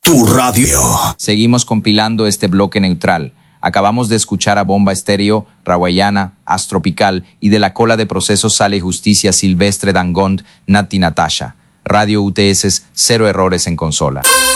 Tu radio. Seguimos compilando este bloque neutral. Acabamos de escuchar a Bomba Estéreo, Rawayana, Astropical y de la cola de procesos Sale Justicia, Silvestre Dangond, Nati Natasha. Radio UTS, cero errores en consola.